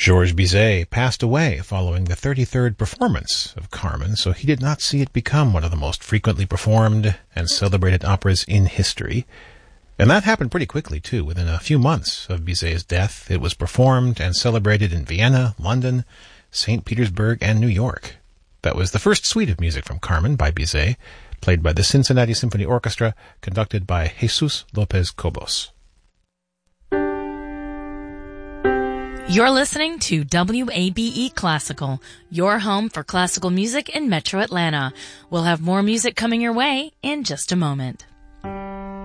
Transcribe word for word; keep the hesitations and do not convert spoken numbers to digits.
Georges Bizet passed away following the thirty-third performance of Carmen, so he did not see it become one of the most frequently performed and celebrated operas in history. And that happened pretty quickly, too. Within a few months of Bizet's death, it was performed and celebrated in Vienna, London, Saint Petersburg, and New York. That was the first suite of music from Carmen by Bizet, played by the Cincinnati Symphony Orchestra, conducted by Jesus Lopez Cobos. You're listening to W A B E Classical, your home for classical music in Metro Atlanta. We'll have more music coming your way in just a moment.